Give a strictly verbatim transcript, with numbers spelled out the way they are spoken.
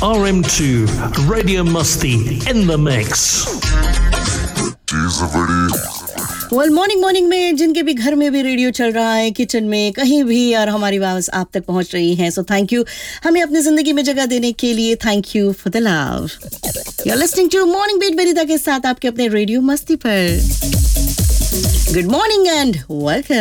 R M two, Radio Musti in the mix. Well morning morning में जिनके भी घर में भी रेडियो चल रहा है, किचन में, कहीं भी, और हमारी आवाज आप तक पहुंच रही है, सो थैंक यू हमें अपनी जिंदगी में जगह देने के लिए. Thank you for the love. You are listening to morning beat वेरिता के साथ आपके अपने रेडियो मस्ती पर. Good morning and welcome.